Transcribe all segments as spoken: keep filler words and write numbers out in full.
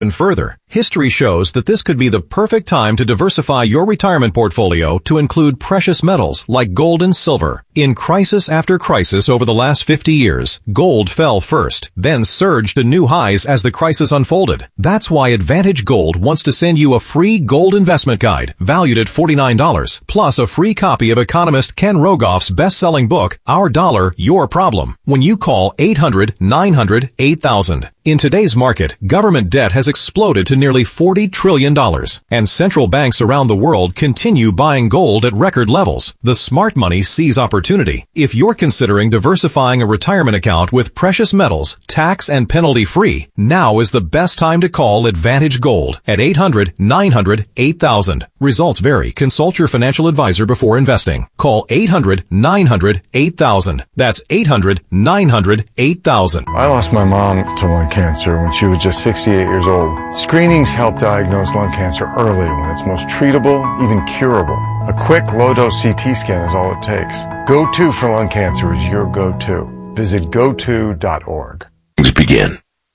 And further, history shows that this could be the perfect time to diversify your retirement portfolio to include precious metals like gold and silver. In crisis after crisis over the last fifty years, gold fell first, then surged to new highs as the crisis unfolded. That's why Advantage Gold wants to send you a free gold investment guide valued at forty-nine dollars, plus a free copy of economist Ken Rogoff's best-selling book, Our Dollar, Your Problem, when you call eight hundred, nine hundred, eight thousand. In today's market, government debt has exploded to nearly forty trillion dollars, and central banks around the world continue buying gold at record levels. The smart money sees opportunity. If you're considering diversifying a retirement account with precious metals, tax and penalty-free, now is the best time to call Advantage Gold at eight hundred, nine hundred, eight thousand. Results vary. Consult your financial advisor before investing. Call eight hundred, nine hundred, eight thousand. That's eight hundred, nine hundred, eight thousand. I lost my mom to lung cancer when she was just sixty-eight years old. Screenings help diagnose lung cancer early when it's most treatable, even curable. A quick low-dose C T scan is all it takes. Go-To for lung cancer is your go-to. Visit go to dot org. Things begin.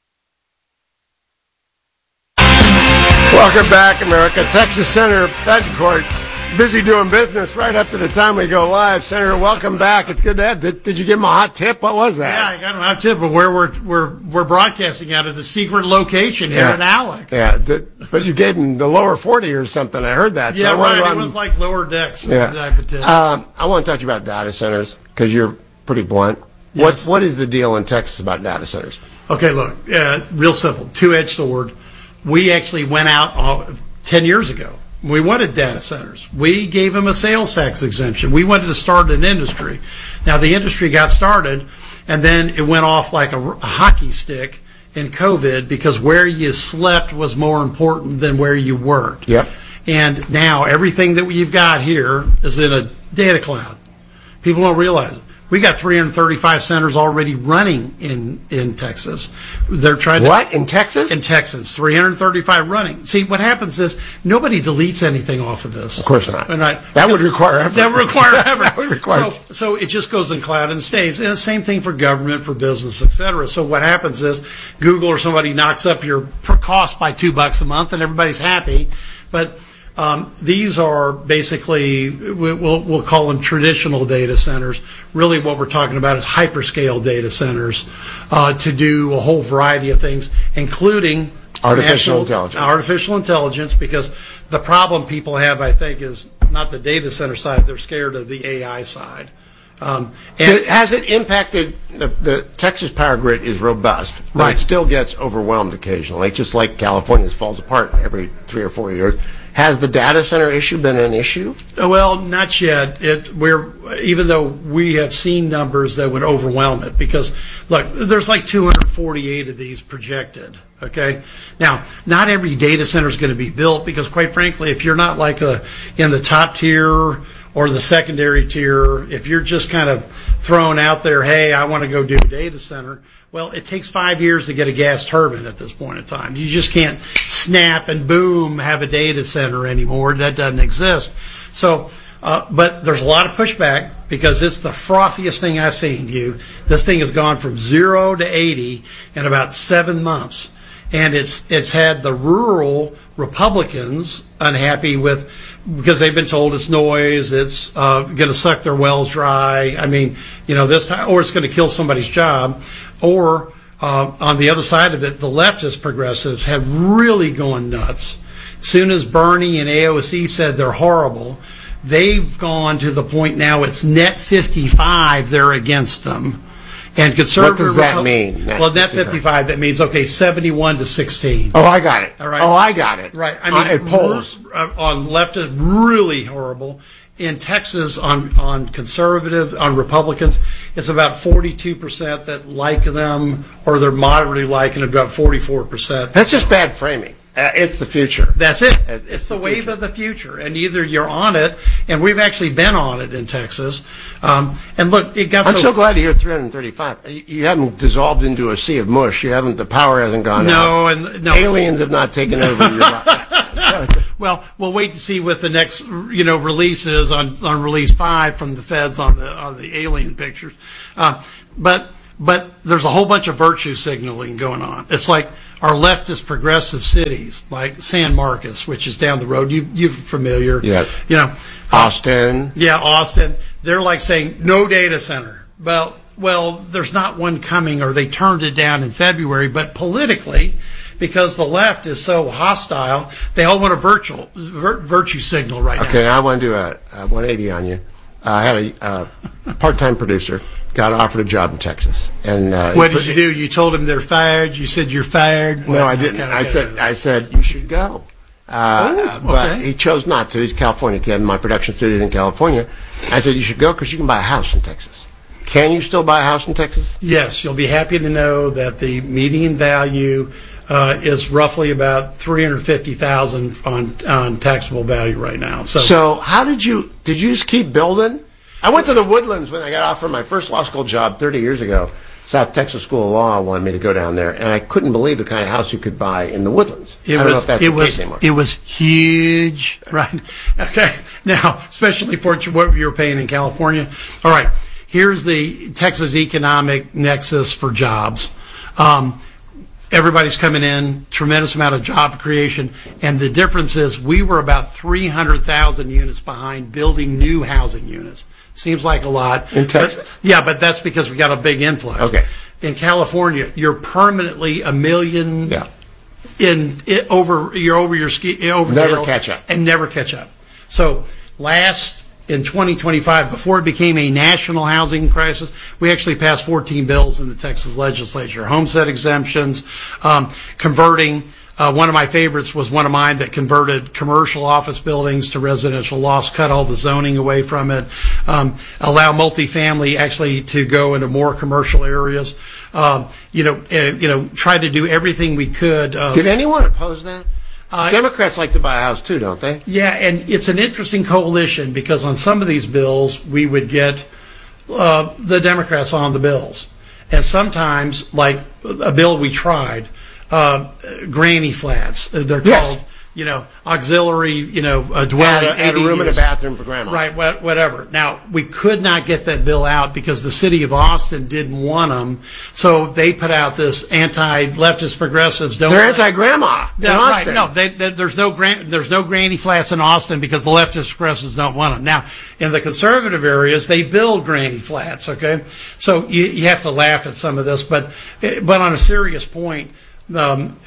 Welcome back, America. Texas Senator Betancourt, busy doing business right up to the time we go live. Senator, welcome back. It's good to have. Did, did you give him a hot tip? What was that? Yeah, I got him a hot tip of where we're we're we're broadcasting out of the secret location here yeah. in Alec. Yeah, the, but you gave him the lower forty or something. I heard that. Yeah, so right. It was like lower decks. Yeah. Type of tip. Um, I want to talk to you about data centers because you're pretty blunt. Yes. What what is the deal in Texas about data centers? Okay, look, uh, real simple, two-edged sword. We actually went out uh, ten years ago. We wanted data centers. We gave them a sales tax exemption. We wanted to start an industry. Now, the industry got started, and then it went off like a, a hockey stick in COVID because where you slept was more important than where you worked. Yep. And now everything that you've got here is in a data cloud. People don't realize it. We got three hundred thirty-five centers already running in, in Texas. They're trying to what in Texas? In Texas, three hundred thirty-five running. See, what happens is nobody deletes anything off of this. Of course not. Right? That would require effort. That would require effort. that would require. So, so it just goes in cloud and stays. And the same thing for government, for business, et cetera. So what happens is Google or somebody knocks up your per cost by two bucks a month, and everybody's happy. But Um, these are basically, we'll, we'll call them traditional data centers. Really what we're talking about is hyperscale data centers uh, to do a whole variety of things, including artificial national, intelligence. Artificial intelligence, because the problem people have, I think, is not the data center side. They're scared of the A I side. Um, and has it impacted the, the Texas power grid is robust, but right. It still gets overwhelmed occasionally, just like California's falls apart every three or four years. Has the data center issue been an issue? Well, not yet. It we're even though we have seen numbers that would overwhelm it, because look, there's like two hundred forty-eight of these projected. Okay, now not every data center is going to be built, because quite frankly, if you're not like a in the top tier or the secondary tier, if you're just kind of thrown out there, hey, I want to go do a data center. Well, it takes five years to get a gas turbine at this point in time. You just can't snap and boom, have a data center anymore. That doesn't exist. So, uh, but there's a lot of pushback because it's the frothiest thing I've seen. You, this thing has gone from zero to eighty in about seven months. And it's, it's had the rural Republicans unhappy with, because they've been told it's noise, it's uh, going to suck their wells dry. I mean, you know, this time, or it's going to kill somebody's job. Or uh, on the other side of it, the leftist progressives have really gone nuts. As soon as Bernie and A O C said they're horrible, they've gone to the point now it's net fifty-five, they're against them. And conservative. What does that Repu- mean? Net well, net fifty-five, that means, okay, seventy-one to sixteen. Oh, I got it. All right. Oh, I got it. Right. I mean, uh, it polls. R- on left is really horrible. In Texas, on, on conservative, on Republicans, it's about forty-two percent that like them, or they're moderately like, and about forty-four percent. That's just bad framing. Uh, it's the future. That's it. It's, it's the, the wave future. of the future. And either you're on it, and we've actually been on it in Texas. Um, and look, it got I'm so... so glad to hear three hundred thirty-five. You, you haven't dissolved into a sea of mush. You haven't, the power hasn't gone no, out. And no, aliens have not taken over your life. Well, we'll wait to see what the next, you know, release is on, on release five from the feds on the on the alien pictures. Uh, but but there's a whole bunch of virtue signaling going on. It's like, are leftist progressive cities like San Marcos, which is down the road. You, you're familiar. Yeah. You know, Austin. Uh, yeah, Austin. They're like saying no data center. Well, well, there's not one coming, or they turned it down in February. But politically, because the left is so hostile, they all want a virtual vir- virtue signal right okay, now. now I want to do a, a one eighty on you. Uh, I had a uh, part-time producer. Got offered a job in Texas, and uh, what did you do? You told him they're fired. You said you're fired. No, I didn't. I said I said you should go, uh, oh, okay. but he chose not to. He's a California kid. My production studio in California. I said you should go because you can buy a house in Texas. Can you still buy a house in Texas? Yes, you'll be happy to know that the median value uh, is roughly about three hundred fifty thousand on on taxable value right now. So, so how did you did you just keep building? I went to the Woodlands when I got offered my first law school job thirty years ago. South Texas School of Law wanted me to go down there, and I couldn't believe the kind of house you could buy in the Woodlands. It I don't was, know if that's it the was, case anymore. It was huge, right? Okay. Now, especially for what you were paying in California. All right. Here's the Texas economic nexus for jobs. Um, everybody's coming in, tremendous amount of job creation, and the difference is we were about three hundred thousand units behind building new housing units. Seems like a lot. In Texas? But, yeah, but that's because we got a big influx. Okay. In California, you're permanently a million Yeah. in it, over you're over your ski over Never the hill catch up. and never catch up. So last in twenty twenty-five, before it became a national housing crisis, we actually passed fourteen bills in the Texas legislature: homestead exemptions, um, converting. Uh, one of my favorites was one of mine that converted commercial office buildings to residential lofts, cut all the zoning away from it, um, allow multifamily actually to go into more commercial areas. Um, you know, uh, you know, try to do everything we could. Uh, Did anyone oppose that? Uh, Democrats like to buy a house too, don't they? Yeah, and it's an interesting coalition because on some of these bills we would get uh, the Democrats on the bills, and sometimes, like a bill we tried. Uh, granny flats. They're Yes. called, you know, auxiliary, you know, uh, dwelling. Add a, add a room and a bathroom for grandma. Right, wha- whatever. Now, we could not get that bill out because the city of Austin didn't want them, so they put out this anti-leftist progressives. Don't They're anti-grandma in Yeah, right. Austin. No, they, they, there's no gran- there's no granny flats in Austin because the leftist progressives don't want them. Now, in the conservative areas, they build granny flats. Okay, so you, you have to laugh at some of this, but but on a serious point. Um,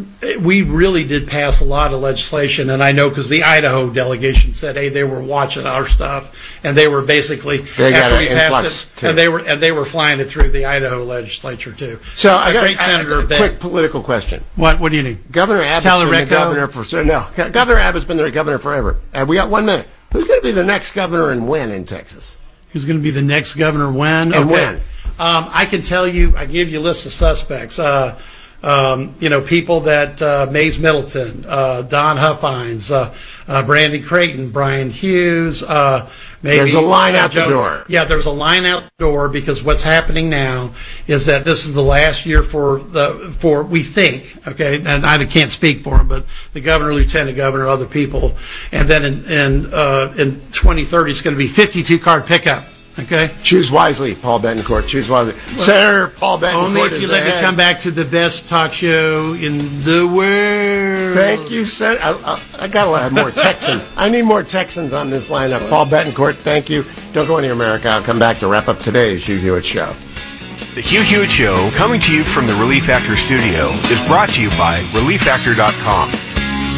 we really did pass a lot of legislation, and I know because the Idaho delegation said, "Hey, they were watching our stuff, and they were basically They got after an we passed influx, it, too. and they were and they were flying it through the Idaho legislature too." So a I got great I- senator. a Ben. quick political question. What? What do you need? Governor Abbott's Tyler been the Recco? governor for so no. Governor Abbott's been the governor forever. And we got one minute. Who's going to be the next governor and when in Texas? Who's going to be the next governor? When? And okay. when? Um, I can tell you. I give you a list of suspects. Uh, Um, you know, people that uh, Mays Middleton, uh, Don Huffines, uh, uh, Brandon Creighton, Brian Hughes. Uh, maybe There's a line uh, out the Joe- door. Yeah, there's a line out the door because what's happening now is that this is the last year for the for we think. Okay, and I can't speak for him, but the governor, lieutenant governor, other people, and then in in, uh, in twenty thirty it's going to be fifty-two card pickup. Okay. Choose wisely, Paul Betancourt. Choose wisely. Senator Paul Betancourt. Only if you is let me ahead. come back to the best talk show in the world. Thank you, Senator. I, I, I got to have more Texans. I need more Texans on this lineup. Paul Betancourt, thank you. Don't go anywhere, America. I'll come back to wrap up today's Hugh Hewitt Show. The Hugh Hewitt Show, coming to you from the Relief Factor studio, is brought to you by relief factor dot com.